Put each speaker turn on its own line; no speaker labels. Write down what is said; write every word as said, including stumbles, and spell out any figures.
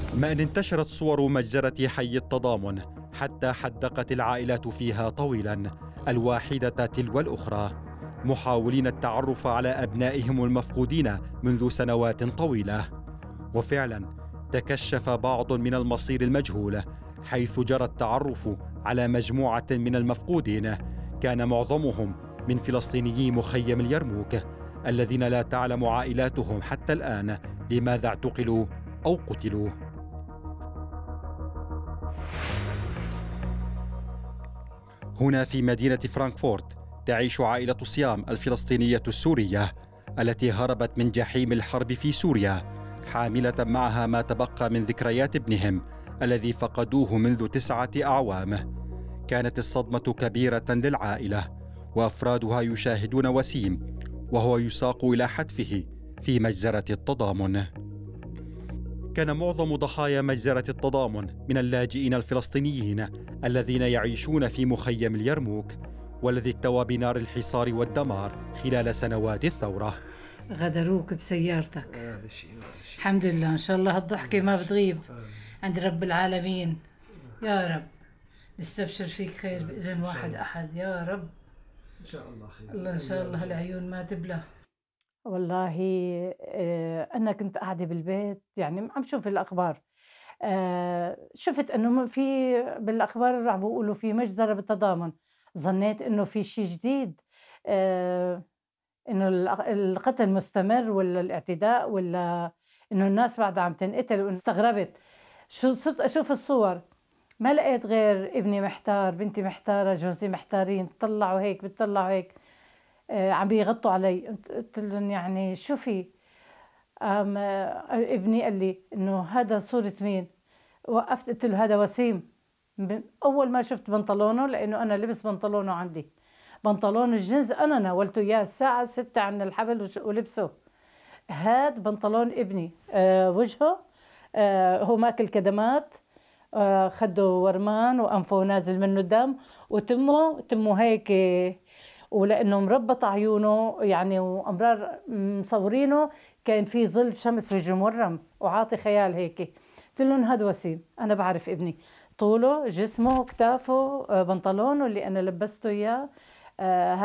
ما أن انتشرت صور مجزرة حي التضامن حتى حدقت العائلات فيها طويلا الواحدة تلو الأخرى، محاولين التعرف على أبنائهم المفقودين منذ سنوات طويلة. وفعلا تكشف بعض من المصير المجهول، حيث جرى التعرف على مجموعة من المفقودين كان معظمهم من فلسطينيي مخيم اليرموك، الذين لا تعلم عائلاتهم حتى الآن لماذا اعتقلوا أو قتلوا. هنا في مدينة فرانكفورت تعيش عائلة صيام الفلسطينية السورية التي هربت من جحيم الحرب في سوريا، حاملة معها ما تبقى من ذكريات ابنهم الذي فقدوه منذ تسعة أعوام. كانت الصدمة كبيرة للعائلة، وأفرادها يشاهدون وسيم وهو يساق إلى حتفه في مجزرة التضامن. كان معظم ضحايا مجزرة التضامن من اللاجئين الفلسطينيين الذين يعيشون في مخيم اليرموك، والذي اكتوى بنار الحصار والدمار خلال سنوات الثورة.
غدروك بسيارتك. الحمد لله، إن شاء الله هالضحكة ما بتغيب عند رب العالمين يا رب. نستبشر فيك خير بإذن واحد أحد يا رب، إن شاء الله خير. الله إن شاء الله العيون ما تبلى.
والله أنا كنت قاعدة بالبيت يعني عم شوف الأخبار، شفت إنه في بالأخبار عم بيقولوا في مجزرة بالتضامن، ظنيت إنه في شيء جديد، إنه القتل مستمر ولا الاعتداء ولا إنه الناس بعدها عم تنقتل، واستغربت. شو صرت أشوف الصور ما لقيت غير ابني محتار، بنتي محتارة، جوزي محتارين، طلعوا هيك بتطلعوا هيك، آه عم بيغطوا علي. قلت لهم يعني شو في؟ آم آه ابني قال لي إنه هذا صورة مين؟ وقفت قلت له هذا وسيم. أول ما شفت بنطلونه، لأنه أنا لبس بنطلونه عندي، بنطلون الجنز أنا ناولته إياه الساعة ستة عن الحبل ولبسه. هاد بنطلون ابني، آه وجهه آه هو ماكل كدمات، آه خده ورمان وأنفه نازل منه دم، وتمه تمه هيك، ولأنه مربط عيونه يعني وأمرار مصورينه كان في ظل شمس وجهه مورم وعاطي خيال هيك. قلت لهم هذا وسيم، أنا بعرف ابني، طوله جسمه كتافه، آه بنطلونه اللي أنا لبسته إياه، آه